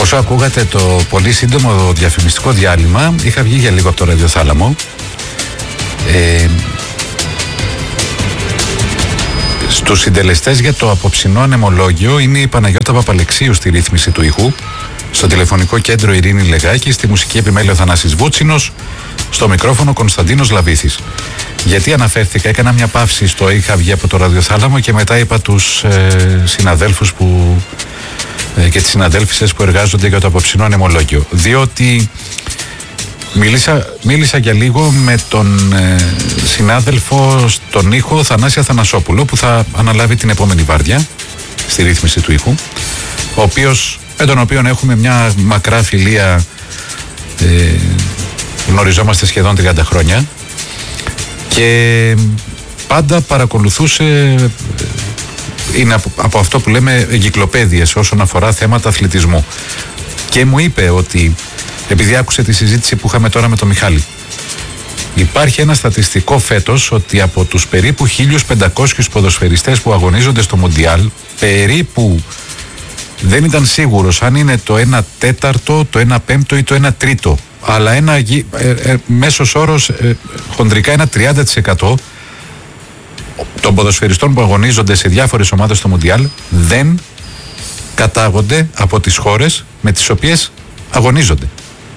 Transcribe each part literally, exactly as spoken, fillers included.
Όσο ακούγατε το πολύ σύντομο διαφημιστικό διάλειμμα, είχα βγει για λίγο από το ραδιοθάλαμο. Ε, στους συντελεστές για το απόψινό ανεμολόγιο είναι η Παναγιώτα Παπαλεξίου στη ρύθμιση του ήχου, στο τηλεφωνικό κέντρο Ειρήνη Λεγάκη, στη μουσική επιμέλεια ο Θανάσης Βούτσινος, στο μικρόφωνο Κωνσταντίνος Λαβήθης. Γιατί αναφέρθηκα, έκανα μια παύση στο είχα βγει από το ραδιοθάλαμο και μετά είπα τους ε, συναδέλφους που, ε, και τις συναδέλφισες που εργάζονται για το απόψινό ανεμολόγιο. Διότι μίλησα, μίλησα για λίγο με τον ε, συνάδελφο στον ήχο Θανάση Αθανασόπουλο, που θα αναλάβει την επόμενη βάρδια στη ρύθμιση του ήχου, ο οποίος, με τον οποίο έχουμε μια μακρά φιλία, ε, γνωριζόμαστε σχεδόν τριάντα χρόνια και πάντα παρακολουθούσε, είναι από, από αυτό που λέμε εγκυκλοπαίδειες όσον αφορά θέματα αθλητισμού, και μου είπε ότι, επειδή άκουσε τη συζήτηση που είχαμε τώρα με τον Μιχάλη, υπάρχει ένα στατιστικό φέτος ότι από τους περίπου χίλιους πεντακόσιους ποδοσφαιριστές που αγωνίζονται στο Μουντιάλ, περίπου δεν ήταν σίγουρος αν είναι το ένα τέταρτο, το ένα πέμπτο ή το ένα τρίτο, αλλά ένα ε, ε, μέσος όρος ε, χοντρικά ένα τριάντα τοις εκατό των ποδοσφαιριστών που αγωνίζονται σε διάφορες ομάδες στο Μουντιάλ δεν κατάγονται από τις χώρες με τις οποίες αγωνίζονται.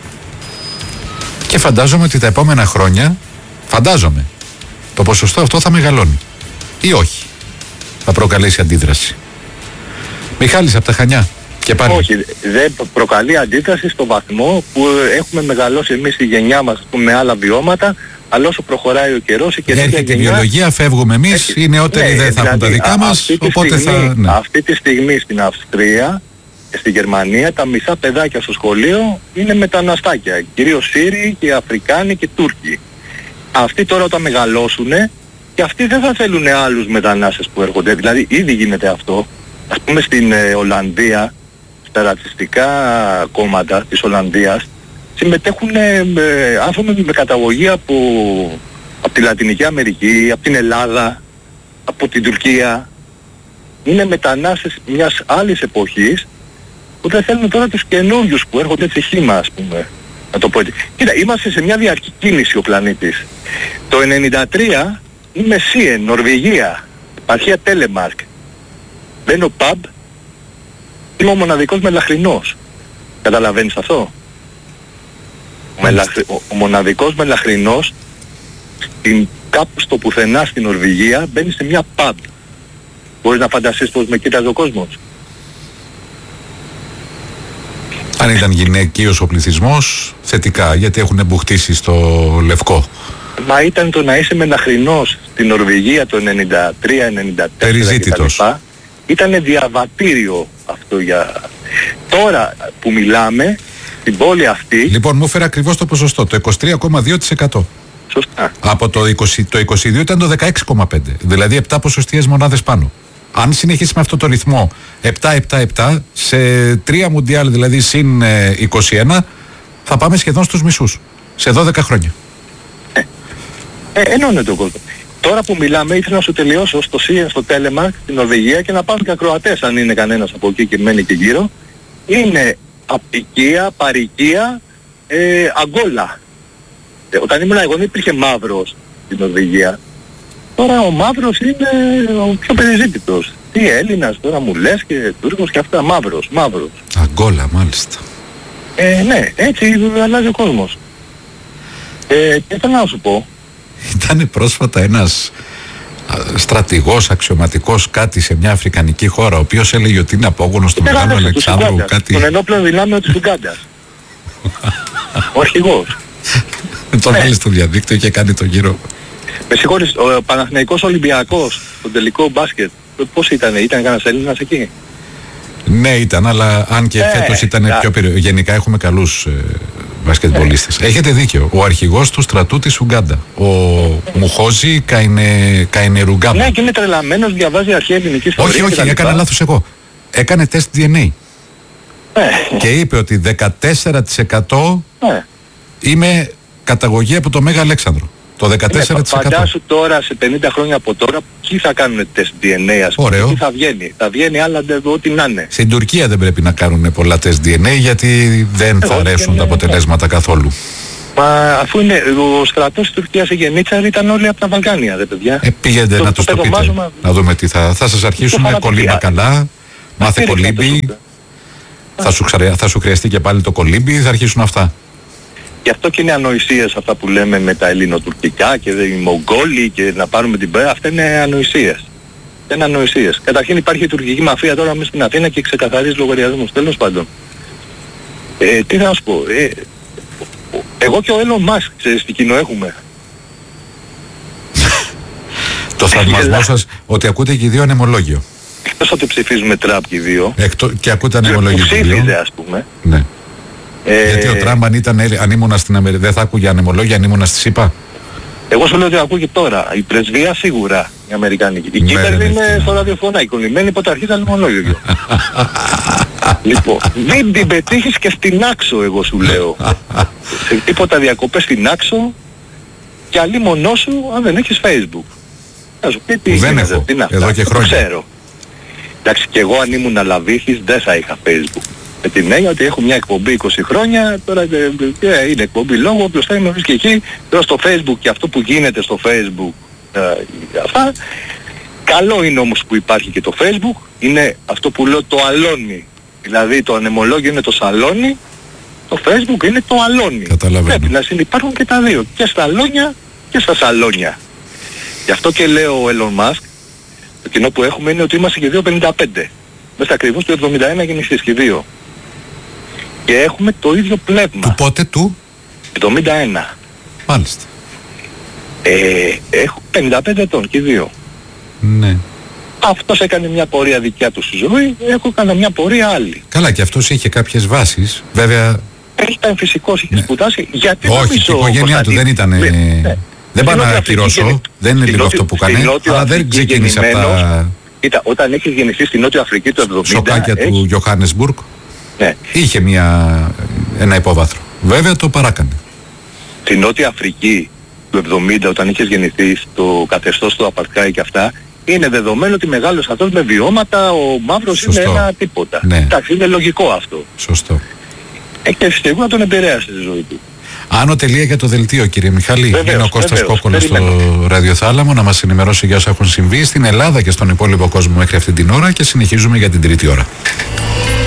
Και φαντάζομαι ότι τα επόμενα χρόνια, φαντάζομαι, το ποσοστό αυτό θα μεγαλώνει. Ή όχι, θα προκαλέσει αντίδραση. Μιχάλης από τα Χανιά. Και πάλι. Όχι, δεν προκαλεί αντίδραση στο βαθμό που έχουμε μεγαλώσει εμείς η γενιά μας με άλλα βιώματα, αλλά όσο προχωράει ο καιρός η καινούργια έρχεται γενιά... η βιολογία, φεύγουμε εμείς, οι νεότεροι ναι, δεν θα δηλαδή, έχουν τα δικά μας, οπότε στιγμή, θα... Ναι. Αυτή τη στιγμή στην Αυστρία και στη Γερμανία τα μισά παιδάκια στο σχολείο είναι μεταναστάκια, κυρίως Σύριοι και Αφρικάνοι και Τούρκοι. Αυτοί τώρα όταν μεγαλώσουν και αυτοί δεν θα θέλουν άλλους μετανάστες που έρχονται, δηλαδή ήδη γίνεται αυτό. Ας πούμε στην ε, Ολλανδία, στα ρατσιστικά κόμματα της Ολλανδίας συμμετέχουν ε, ε, άνθρωποι με καταγωγή από, από τη Λατινική Αμερική, από την Ελλάδα, από την Τουρκία. Είναι μετανάστες μιας άλλης εποχής που δεν θέλουν τώρα τους καινούριους που έρχονται έτσι χύμα, ας πούμε. Να το πω έτσι. Κοίτα, είμαστε σε μια διαρκή κίνηση ο πλανήτης. Το ενενήντα τρία είμαι Σίεν, Νορβηγία, επαρχία Τέλεμαρκ. Μπαίνω pub, είμαι ο μοναδικός μελαχρινός. Καταλαβαίνεις αυτό? Ο, μελαχρι... ο, ο μοναδικός μελαχρινός στην... κάπου στο πουθενά στην Νορβηγία μπαίνει σε μια pub. Μπορείς να φανταστείς πως με κοίταζε ο κόσμος? Αν ήταν γυναικείος ο πληθυσμός, θετικά, γιατί έχουν μπουχτίσει στο λευκό. Μα ήταν το να είσαι μελαχρινός στην Νορβηγία το ενενήντα τρία ενενήντα τέσσερα Περιζήτητος. Ήτανε διαβατήριο αυτό για... Τώρα που μιλάμε, στην πόλη αυτή... Λοιπόν, μου έφερε ακριβώς το ποσοστό, το είκοσι τρία κόμμα δύο τοις εκατό. Σωστά. Από το είκοσι, το είκοσι δύο ήταν το δεκαέξι κόμμα πέντε, δηλαδή επτά ποσοστιαίες μονάδες πάνω. Αν συνεχίσει με αυτό το ρυθμό επτά επτά επτά, σε τρία μουντιάλ, δηλαδή συν είκοσι ένα, θα πάμε σχεδόν στους μισούς, σε δώδεκα χρόνια. Ε, ε, ενώνεται ο κόσμος. Τώρα που μιλάμε ήθελα να σου τελειώσω στο Σίεν, στο Τέλεμαρκ, στην Νορβηγία, και να πάρουν και ακροατές αν είναι κανένας από εκεί και μένει και γύρω. Είναι απικία, παρικία, ε, Αγκόλα. Ε, όταν ήμουν εγώ δεν υπήρχε μαύρος στην Νορβηγία. Τώρα ο μαύρος είναι ο πιο περιζήτητος. Τι Έλληνας τώρα μου λες και Τούρκος και αυτά, μαύρος, μαύρος. Αγκόλα, μάλιστα. Ε, ναι, έτσι αλλάζει ο κόσμος. Ε, και θέλω να σου πω. Ήτανε πρόσφατα ένας στρατηγός, αξιωματικός κάτι σε μια αφρικανική χώρα, ο οποίος έλεγε ότι είναι απόγονος του Μεγάλου Αλεξάνδρου, κάτι... Των ενόπλων δυνάμεων της Ουγκάντας. Ο αρχηγός. Τον βάλει στο διαδίκτυο και κάνει τον γύρο. Με συγχωρείς, ο Παναθηναϊκός Ολυμπιακός, τον τελικό μπάσκετ, πώς ήτανε, ήταν κανένας Έλληνας εκεί? Ναι, ήταν, αλλά αν και ε, φέτος ήταν ε, πιο περίεργο. Γενικά έχουμε καλούς ε, μπασκετμπολίστες. Ε. Έχετε δίκιο. Ο αρχηγός του στρατού της Ουγκάντα, ο Μουχόζη Καϊνε, Καϊνερουγκάμα. Ναι, και είναι τρελαμένος, διαβάζει αρχαία ελληνική ιστορία. Όχι, όχι, έκανα λάθος εγώ. Έκανε τεστ ντι εν έι. Ε. Και είπε ότι δεκατέσσερα τοις εκατό ε. είμαι καταγωγή από το Μέγα Αλέξανδρο. Το δεκατέσσερα τοις εκατό. Φαντάσου τώρα σε πενήντα χρόνια από τώρα, ποιοι θα κάνουν τεστ ντι εν έι, ας πούμε, τι θα βγαίνει. Θα βγαίνει άλλα ό,τι να είναι. Στην Τουρκία δεν πρέπει να κάνουν πολλά τεστ ντι εν έι γιατί δεν θα αρέσουν τα αποτελέσματα καθόλου. Μα αφού είναι ο στρατός της Τουρκίας η Γενίτσαρη ήταν όλοι από τα Βαλκάνια, δε παιδιά. Ε, πήγαινε το, να τους το, το πείτε. Μα... Να δούμε τι θα, θα σας αρχίσουν κολύμπα καλά, μάθε κολύμπι, θα σου, ξαρε, θα σου χρειαστεί και πάλι το κολύμπι, θα αρχίσουν αυτά. Γι' αυτό και είναι ανοησίες αυτά που λέμε με τα ελληνοτουρκικά και οι Μογγόλοι και να πάρουμε την πέρα, αυτά είναι ανοησίες. Είναι ανοησίες. Καταρχήν υπάρχει η τουρκική μαφία τώρα μέσα στην Αθήνα και ξεκαθαρίζει λογαριασμούς. Τέλος πάντων. Ε, τι θα σου πω. Ε, εγώ και ο Elon Musk, ξέρεις τι κοινό έχουμε. Το θαυμασμό σας ότι ακούτε και οι δύο ανεμολόγιο. Εκτός ότι ψηφίζουμε Τραμπ και οι δύο. Εκτό, και ακούτε ανεμολόγιο και οι δύο. Ψήφιζε, ας πούμε. Ναι. Ε, Γιατί ο Τραμπ αν, ήταν, αν ήμουνα στην Αμερική δεν θα άκουγε ανεμολόγια, αν ήμουνα στη ΣΥΠΑ. Εγώ σου λέω ότι ακούω και τώρα. Η πρεσβεία σίγουρα η Αμερικάνικη. Η Κύπερ είναι στο ραδιοφωνάκι. Κολλημένη υπό τα αρχή ανεμολόγιο. Λοιπόν, μην την πετύχεις και στην Άξο, εγώ σου λέω. Σε τίποτα διακοπές στην Άξο και αλλή μονό σου αν δεν έχεις Facebook. Θα σου πει τι δεν γίνεται, έχω, τι είναι εδώ και χρόνια. Το ξέρω. Εντάξει, και εγώ αν ήμουν λαβύχης δεν θα είχα Facebook. Με την έννοια ότι έχω μια εκπομπή είκοσι χρόνια, τώρα ε, είναι εκπομπή λόγω, όποιος θέλει να βρίσκει εκεί, τώρα στο Facebook και αυτό που γίνεται στο Facebook, ε, αυτά. Καλό είναι όμως που υπάρχει και το Facebook, είναι αυτό που λέω το αλόνι. Δηλαδή το ανεμολόγιο είναι το σαλόνι, το Facebook είναι το αλόνι. Πρέπει να συνυπάρχουν και τα δύο, και στα αλόνια και στα σαλόνια. Γι' αυτό και λέω ο Elon Musk, το κοινό που έχουμε είναι ότι είμαστε και δύο πενήντα πέντε. Μέσα ακριβώς του εβδομήντα ένα γεννηθείς και δύο. Και έχουμε το ίδιο πνεύμα. Του πότε του? εβδομήντα ένα. Μάλιστα. Ε, έχω πενήντα πέντε ετών και δύο. Ναι. Αυτός έκανε μια πορεία δικιά του στη ζωή, έχω κάνει μια πορεία άλλη. Καλά, και αυτός είχε κάποιες βάσεις, βέβαια. Ήταν φυσικός, είχε ναι. σπουδάσει. Γιατί όχι, η οικογένειά του δεν ήταν... Ναι, ναι. Δεν πάω να ακυρώσω, δεν είναι λίγο αυτό που κάνει, αλλά δεν ξεκίνησε από τα... Κοίτα, όταν έχεις γεννηθεί στην Νότια Αφρική το εβδομήντα... Σοκάκια έχεις... του Johannesburg, ναι. είχε μια, ένα υπόβαθρο. Βέβαια το παράκανε. Στην Νότια Αφρική του εβδομήντα, όταν είχες γεννηθεί στο καθεστώς του Απαρτχάιντ και αυτά, είναι δεδομένο ότι μεγάλος αυτός με βιώματα, ο μαύρος είναι ένα τίποτα. Ναι. Εντάξει, είναι λογικό αυτό. Σωστό. Ε, και σίγουρα τον επηρέασε στη ζωή του. Άνω τελεία για το δελτίο, κύριε Μιχάλη. Βεβαίως, είναι ο Κώστας βεβαίως, Κόκκολος στο Ραδιοθάλαμο να μας ενημερώσει για όσα έχουν συμβεί στην Ελλάδα και στον υπόλοιπο κόσμο μέχρι αυτή την ώρα και συνεχίζουμε για την τρίτη ώρα.